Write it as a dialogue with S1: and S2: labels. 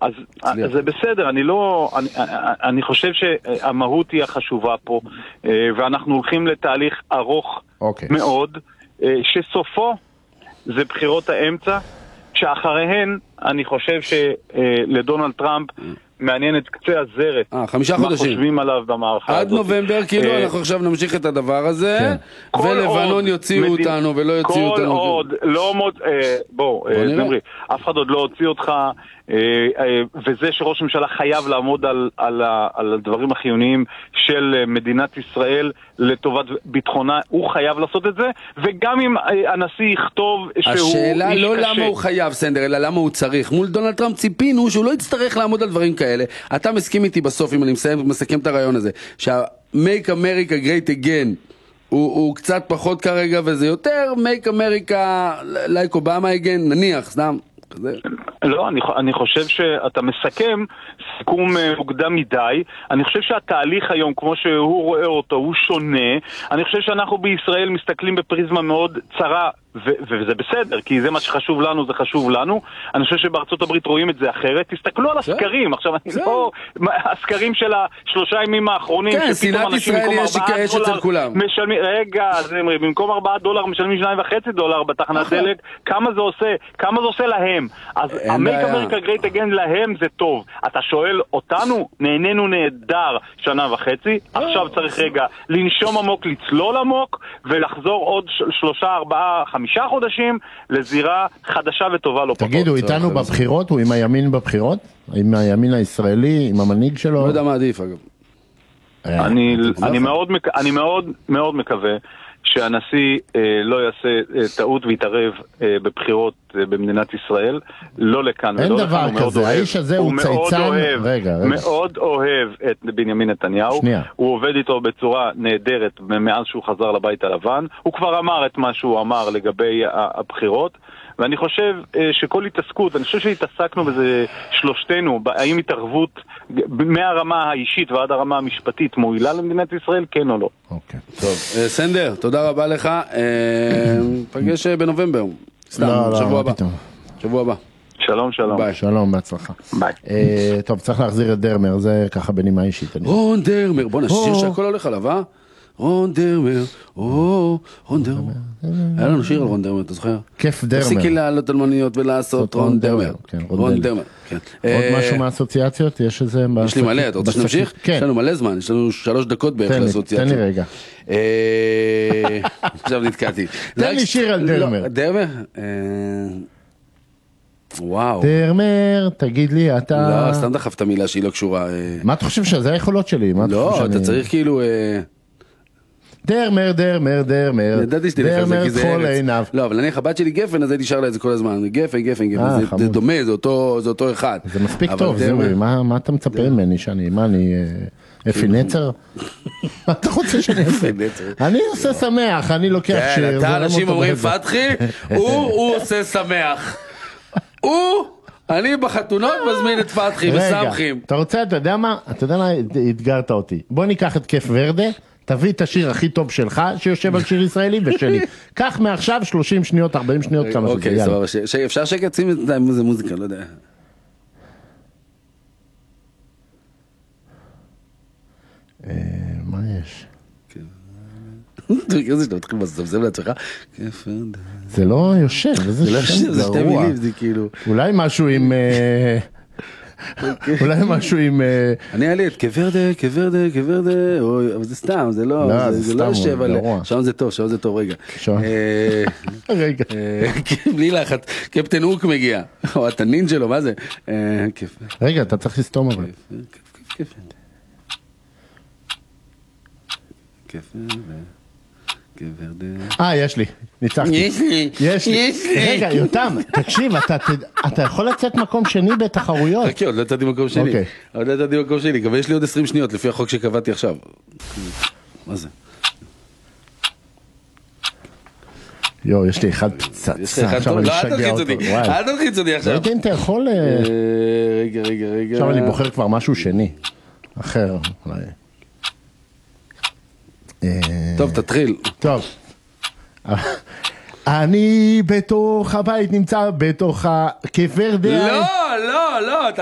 S1: אז זה בסדר, אני חושב שהמהות היא החשובה פה, ואנחנו הולכים לתהליך ארוך מאוד, שסופו זה בחירות האמצע, שאחריהן אני חושב שלדונלד טראמפ מעניין את קצה הזרת.
S2: 5 חודשים.
S1: מה חושבים עליו במערכה הזאת.
S2: עד נובמבר, כאילו אנחנו עכשיו נמשיך את הדבר הזה, ולבנון יוציאו אותנו ולא יוציאו אותנו.
S1: כל עוד, בוא, דמרי, אף אחד עוד לא הוציא אותך, וזה שראש הממשלה חייב לעמוד על הדברים החיוניים של מדינת ישראל לטובת ביטחונה, הוא חייב לעשות את זה, וגם אם הנשיא יכתוב שהוא איש קשה.
S2: השאלה לא למה הוא חייב, סנדר, אלא למה הוא צריך. מול דונלד טראמפ ציפינו שהוא לא יצטרך לעמוד על דברים כאלה. אתה מסכים איתי בסוף, אם אני מסכם את הרעיון הזה, שה-Make America Great Again הוא קצת פחות כרגע, וזה יותר Make America like Obama again, נניח, סתם.
S1: לא, אני חושב שאתה מסכם סיכום מוקדם מדי. אני חושב שהתהליך היום, כמו שהוא רואה אותו, הוא שונה. אני חושב שאנחנו בישראל מסתכלים בפריזמה מאוד צרה, וזה בסדר, כי זה מה שחשוב לנו, זה חשוב לנו. אני חושב שבארצות הברית רואים את זה אחרת. תסתכלו על הסקרים. עכשיו, אני לא... הסקרים של 3 ימים האחרונים,
S2: כן, שנאת ישראל יש כאש אצל כולם.
S1: רגע, במקום $4 משלמים $2.5 בתחנת דלק. כמה זה עושה להם? אז ה-Make America Great Again להם זה טוב. אתה שואל אותנו, נהנינו נהדר 1.5 שנה, עכשיו צריך רגע לנשום עמוק, לצלול עמוק, ולחזור עוד 3, 4, 5 חודשים לזירה חדשה וטובה לא פחות.
S3: תגידו, איתנו בבחירות, הוא עם הימין בבחירות? עם הימין הישראלי, עם המנהיג שלו?
S2: לא יודע מה עדיף, אגב.
S1: אני מאוד מקווה שהנשיא לא יעשה טעות ויתערב בבחירות במדינת ישראל, לא לכאן ולא לכאן.
S3: אין דבר כזה, האיש הזה הוא צייצן,
S1: מאוד אוהב את בנימין נתניהו, הוא עובד איתו בצורה נהדרת מאז שהוא חזר לבית הלבן, הוא כבר אמר את מה שהוא אמר לגבי הבחירות, ואני חושב שכל התעסקות, אני חושב שהתעסקנו בזה שלושתנו, האם התערבות מהרמה האישית ועד הרמה המשפטית מועילה למדינת ישראל, כן או לא.
S3: אוקיי.
S2: טוב, סנדר, תודה רבה לך, פגש בנובמבר, סתם, שבוע הבא. שבוע הבא.
S1: שלום, שלום.
S3: ביי. שלום, בהצלחה.
S1: ביי.
S3: טוב, צריך להחזיר את דרמר, זה ככה בנימה אישית.
S2: רון דרמר, בוא נשיר שהכל הולך עליו, אה? רון דרמר, רון דרמר. היה לנו שיר על רון דרמר, אתה זוכר?
S3: כיף דרמר.
S2: תפסיקי לעלות על מוניות ולעשות רון דרמר. רון דרמר, כן.
S3: עוד משהו מהאסוציאציות? יש איזה...
S2: יש לי מלא, אתה רוצה שנמשיך?
S3: כן.
S2: יש לנו מלא זמן, יש לנו 3 דקות בערך לאסוציאציות.
S3: תן לי רגע.
S2: עכשיו נתקעתי.
S3: תן לי שיר על דרמר.
S2: דרמר? וואו.
S3: דרמר, תגיד לי, אתה...
S2: לא, סתם דחף את המילה שהיא לא קשורה.
S3: מה אתה חושב שזה היכולות שלי?
S2: לא, אתה צריך כאילו...
S3: דרמר, דרמר, דרמר.
S2: ידעתי שתלך על זה כי זה
S3: ארץ.
S2: לא, אבל נניח הבת שלי גפן, אז הייתי שר לה את זה כל הזמן. גפן, גפן, גפן. זה דומה, זה אותו אחד.
S3: זה מספיק טוב, זמרי. מה אתה מצפה ממני שאני? מה, אני אפי נצר? מה אתה רוצה שאני אעשה? אני עושה שמח, אני לוקח שיר.
S2: כן, אתה אנשים אומרים פתחי, הוא עושה שמח. אני בחתונות מזמין את פתחי וסמכים.
S3: אתה רוצה, אתה יודע מה, התגרת אותי. בוא ניקח את כיף ורדה, תביא את השיר הכי טוב שלך, שיושב על שיר ישראלי ושלי. קח מעכשיו 30 שניות, 40 שניות, כמה שזה.
S2: אוקיי, סבבה. אפשר שקט, שים את זה מוזיקה, לא יודע.
S3: מה יש?
S2: תראה זה שאתה מתחיל לזמזם לעצמך.
S3: זה לא יושב, זה שם
S2: זה 2 מילים, זה כאילו...
S3: אולי משהו עם...
S2: אני היה לי את כברדה, אבל זה סתם, זה לא יושב עליה. שעון זה טוב, רגע.
S3: רגע.
S2: בלי לחץ, קפטן הוק מגיע, או התנין שלו, מה זה?
S3: רגע, אתה צריך לסתום אבל. יש לי, ניצחתי. יש לי. רגע, יותם, תקשיב, אתה יכול לצאת מקום שני בתחרויות.
S2: חכי, עוד לא יצאתי מקום שני. אבל יש לי עוד 20 שניות לפי החוק שקבעתי עכשיו. מה זה?
S3: יש לי אחד פצצה. עכשיו אני אשגע אותו.
S2: אל תלחיץ אותי עכשיו.
S3: רגע, אתה יכול...
S2: רגע.
S3: עכשיו אני בוחר כבר משהו שני. אחר, אולי.
S2: טוב, תתחיל.
S3: טוב. אני בתוך הבית נמצא בתוך הכפר דעה.
S2: לא,